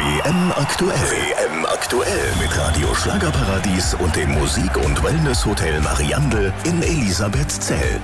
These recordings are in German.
WM aktuell. WM aktuell mit Radio Schlagerparadies und dem Musik- und Wellness-Hotel Mariandel in Elisabethzell.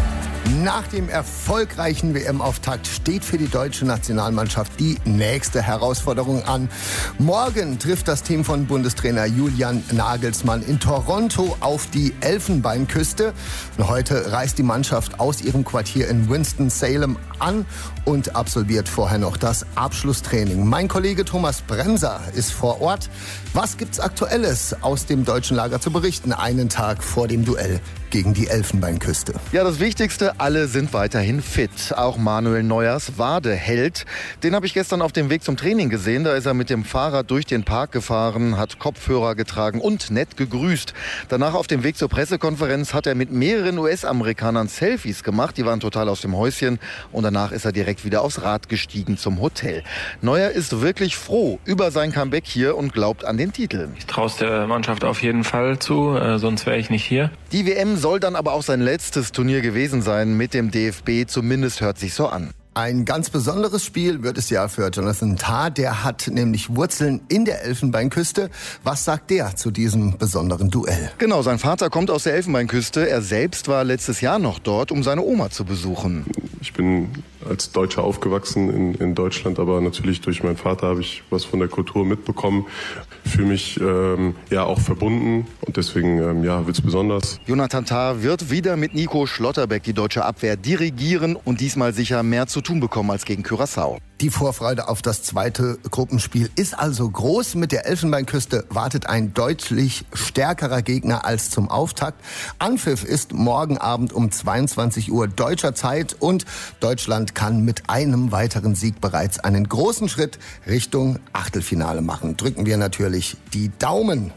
Nach dem erfolgreichen WM-Auftakt steht für die deutsche Nationalmannschaft die nächste Herausforderung an. Morgen trifft das Team von Bundestrainer Julian Nagelsmann in Toronto auf die Elfenbeinküste. Und heute reist die Mannschaft aus ihrem Quartier in Winston-Salem an und absolviert vorher noch das Abschlusstraining. Mein Kollege Thomas Bremser ist vor Ort. Was gibt's Aktuelles aus dem deutschen Lager zu berichten, einen Tag vor dem Duell gegen die Elfenbeinküste? Ja, das Wichtigste, alle sind weiterhin fit. Auch Manuel Neuers Wadeheld. Den habe ich gestern auf dem Weg zum Training gesehen. Da ist er mit dem Fahrrad durch den Park gefahren, hat Kopfhörer getragen und nett gegrüßt. Danach auf dem Weg zur Pressekonferenz hat er mit mehreren US-Amerikanern Selfies gemacht. Die waren total aus dem Häuschen. Und danach ist er direkt wieder aufs Rad gestiegen zum Hotel. Neuer ist wirklich froh über sein Comeback hier und glaubt an den Titel. Ich traue es der Mannschaft auf jeden Fall zu, sonst wäre ich nicht hier. Die WM soll dann aber auch sein letztes Turnier gewesen sein mit dem DFB, zumindest hört sich so an. Ein ganz besonderes Spiel wird es ja für Jonathan Tah. Der hat nämlich Wurzeln in der Elfenbeinküste. Was sagt der zu diesem besonderen Duell? Genau, sein Vater kommt aus der Elfenbeinküste. Er selbst war letztes Jahr noch dort, um seine Oma zu besuchen. Ich bin als Deutscher aufgewachsen in Deutschland, aber natürlich durch meinen Vater habe ich was von der Kultur mitbekommen. Fühle mich auch verbunden und deswegen wird es besonders. Jonathan Tah wird wieder mit Nico Schlotterbeck die deutsche Abwehr dirigieren und diesmal sicher mehr zu tun bekommen als gegen Curaçao. Die Vorfreude auf das zweite Gruppenspiel ist also groß. Mit der Elfenbeinküste wartet ein deutlich stärkerer Gegner als zum Auftakt. Anpfiff ist morgen Abend um 22 Uhr deutscher Zeit und Deutschland kann mit einem weiteren Sieg bereits einen großen Schritt Richtung Achtelfinale machen. Drücken wir natürlich die Daumen.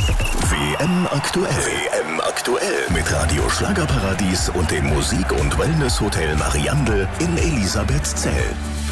WM aktuell. WM aktuell mit Radio Schlagerparadies und dem Musik- und Wellness-Hotel Mariandel in Elisabethzell.